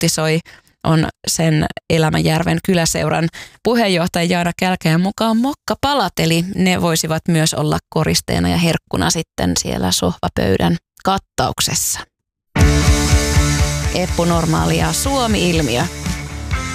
uutisoi, on sen Elämäjärven kyläseuran puheenjohtaja Jaana Kälkeen mukaan mokkapalat, eli ne voisivat myös olla koristeena ja herkkuna sitten siellä sohvapöydän kattauksessa. Eppu Normaali ja Suomi-ilmiö.